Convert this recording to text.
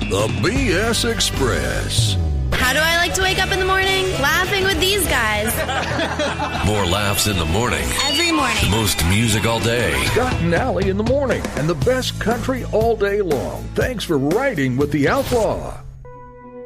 The BS Express. How do I like to wake up in the morning? Laughing with these guys. More laughs in the morning. Every morning. The most music all day. Scott and Allie in the morning. And the best country all day long. Thanks for riding with the Outlaw.